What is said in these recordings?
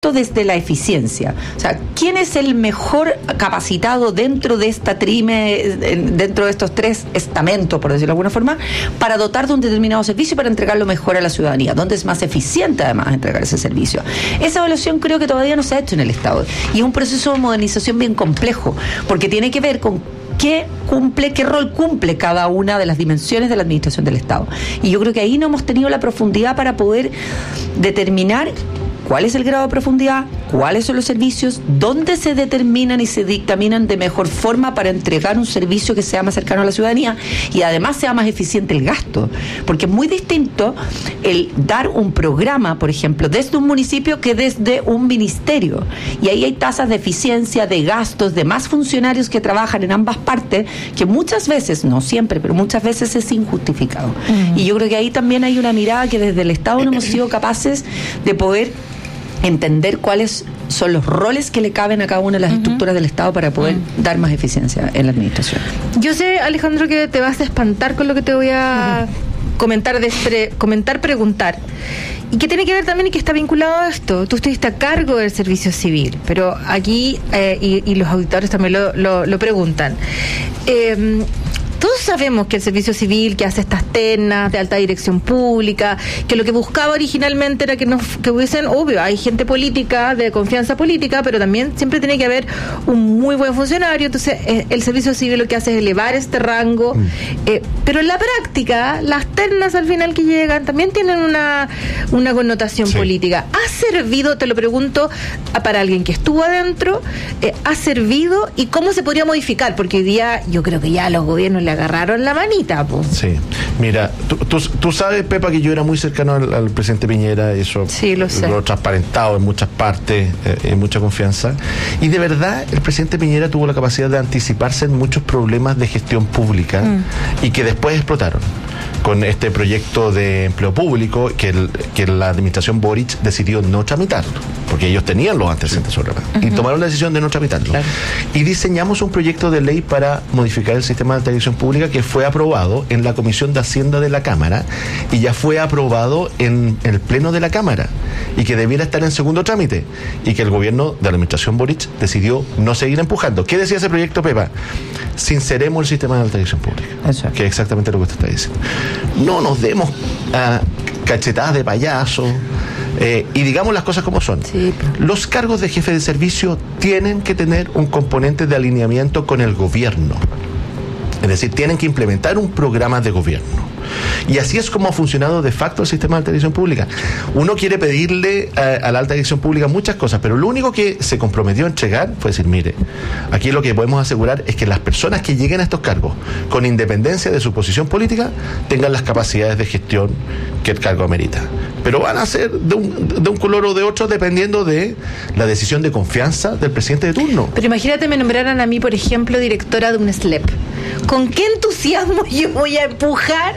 esto desde la eficiencia. O sea, ¿quién es el mejor capacitado dentro de esta dentro de estos 3 estamentos, por decirlo de alguna forma, para dotar de un determinado servicio y para entregarlo mejor a la ciudadanía? ¿Dónde es más eficiente, además, entregar ese servicio? Esa evaluación creo que todavía no se ha hecho en el Estado. Y es un proceso de modernización bien complejo, porque tiene que ver con qué rol cumple cada una de las dimensiones de la administración del Estado. Y yo creo que ahí no hemos tenido la profundidad para poder determinar cuál es el grado de profundidad, cuáles son los servicios, dónde se determinan y se dictaminan de mejor forma para entregar un servicio que sea más cercano a la ciudadanía y además sea más eficiente el gasto. Porque es muy distinto el dar un programa, por ejemplo, desde un municipio que desde un ministerio. Y ahí hay tasas de eficiencia, de gastos, de más funcionarios que trabajan en ambas partes, que muchas veces, no siempre, pero muchas veces es injustificado. Y yo creo que ahí también hay una mirada que desde el Estado no hemos sido capaces de poder entender cuáles son los roles que le caben a cada una de las estructuras del Estado para poder dar más eficiencia en la administración. Yo sé, Alejandro, que te vas a espantar con lo que te voy a preguntar. Y que tiene que ver también y que está vinculado a esto. Tú estuviste a cargo del servicio civil, pero aquí, y los auditores también lo preguntan. Todos sabemos que el servicio civil que hace estas ternas de alta dirección pública, que lo que buscaba originalmente era que hubiesen, obvio, hay gente política, de confianza política, pero también siempre tiene que haber un muy buen funcionario. Entonces el servicio civil lo que hace es elevar este rango, pero en la práctica las ternas al final que llegan también tienen una connotación política. ¿Ha servido, te lo pregunto, para alguien que estuvo adentro, ha servido y cómo se podría modificar? Porque hoy día yo creo que ya los gobiernos le agarraron la manita, po. Sí, mira, tú sabes, Pepa, que yo era muy cercano al presidente Piñera, y eso sí, lo he transparentado en muchas partes, en mucha confianza, y de verdad el presidente Piñera tuvo la capacidad de anticiparse en muchos problemas de gestión pública y que después explotaron con este proyecto de empleo público que la administración Boric decidió no tramitarlo, porque ellos tenían los antecedentes sobre y tomaron la decisión de no tramitarlo. Claro. Y diseñamos un proyecto de ley para modificar el sistema de alta dirección pública que fue aprobado en la Comisión de Hacienda de la Cámara y ya fue aprobado en el Pleno de la Cámara y que debiera estar en segundo trámite y que el gobierno de la administración Boric decidió no seguir empujando. ¿Qué decía ese proyecto, Pepa? Sinceremos el sistema de alta dirección pública. Exacto. Que es exactamente lo que usted está diciendo. No nos demos cachetadas de payaso y digamos las cosas como son. Sí. Los cargos de jefe de servicio tienen que tener un componente de alineamiento con el gobierno. Es decir, tienen que implementar un programa de gobierno. Y así es como ha funcionado de facto el sistema de alta dirección pública. Uno quiere pedirle a la alta dirección pública muchas cosas, pero lo único que se comprometió a entregar fue decir, mire, aquí lo que podemos asegurar es que las personas que lleguen a estos cargos, con independencia de su posición política, tengan las capacidades de gestión que el cargo amerita. Pero van a ser de un color o de otro dependiendo de la decisión de confianza del presidente de turno. Pero imagínate, me nombraran a mí, por ejemplo, directora de un SLEP. ¿Con qué entusiasmo yo voy a empujar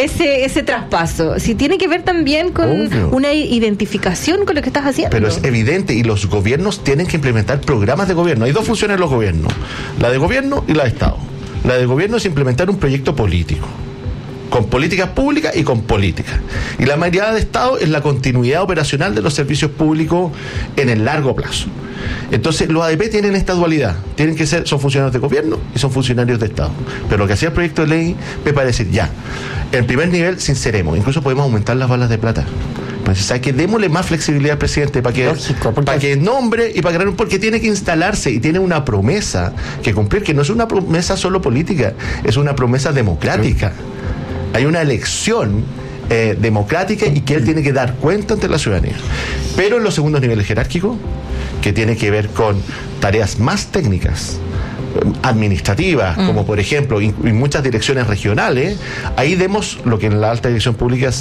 ese traspaso? Si tiene que ver también con una identificación con lo que estás haciendo. Pero es evidente, y los gobiernos tienen que implementar programas de gobierno. Hay dos funciones en los gobiernos, la de gobierno y la de Estado. La de gobierno es implementar un proyecto político, con políticas públicas y con políticas. Y la mayoría de Estado es la continuidad operacional de los servicios públicos en el largo plazo. Entonces los ADP tienen esta dualidad, son funcionarios de gobierno y son funcionarios de Estado. Pero lo que hacía el proyecto de ley me parece decir, ya, en primer nivel sinceremos, incluso podemos aumentar las balas de plata. Pues, o sea, que démosle más flexibilidad al presidente para que nombre y para que, porque tiene que instalarse y tiene una promesa que cumplir, que no es una promesa solo política, es una promesa democrática. Hay una elección democrática y que él tiene que dar cuenta ante la ciudadanía. Pero en los segundos niveles jerárquicos, que tiene que ver con tareas más técnicas, administrativas, como por ejemplo, y muchas direcciones regionales, ahí demos lo que en la alta dirección pública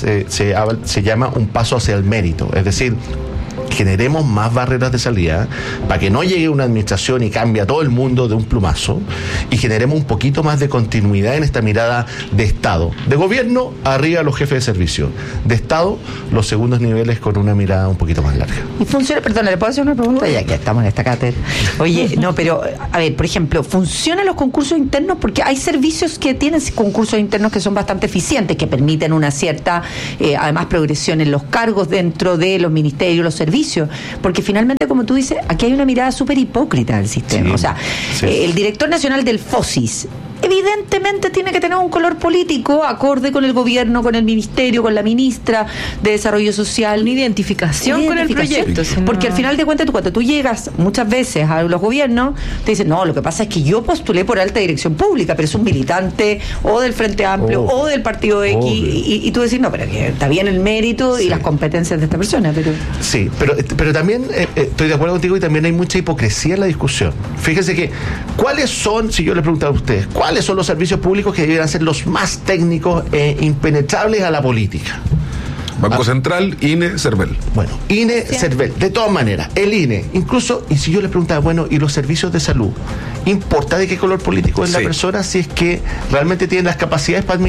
se llama un paso hacia el mérito, es decir, generemos más barreras de salida para que no llegue una administración y cambie a todo el mundo de un plumazo, y generemos un poquito más de continuidad en esta mirada de Estado, de gobierno arriba los jefes de servicio, de Estado los segundos niveles con una mirada un poquito más larga. Y funciona, perdón, ¿le puedo hacer una pregunta? Ya que estamos en esta cátedra. Oye, no, pero a ver, por ejemplo, ¿funcionan los concursos internos? Porque hay servicios que tienen concursos internos que son bastante eficientes, que permiten una cierta, además, progresión en los cargos dentro de los ministerios, los servicios servicio, porque finalmente, como tú dices, aquí hay una mirada súper hipócrita del sistema. Sí, O sea, sí. El director nacional del FOSIS evidentemente tiene que tener un color político acorde con el gobierno, con el ministerio, con la ministra de Desarrollo Social. Una identificación con el proyecto. Si no- Porque al final de cuentas, tú, cuando tú llegas muchas veces a los gobiernos, te dicen, no, lo que pasa es que yo postulé por alta dirección pública, pero es un militante o del Frente Amplio o del Partido X, y tú decís, no, pero que está bien el mérito y Sí. las competencias de esta persona, pero... Sí, pero también estoy de acuerdo contigo y también hay mucha hipocresía en la discusión. Fíjense que, ¿cuáles son, si yo le preguntara a ustedes, cuáles son los servicios públicos que deberían ser los más técnicos e impenetrables a la política? Banco Central, INE, CERVEL. Bueno, INE, CERVEL, de todas maneras, el INE, incluso, y si yo le preguntaba, bueno, ¿y los servicios de salud? ¿Importa de qué color político es la Sí. persona si es que realmente tiene las capacidades para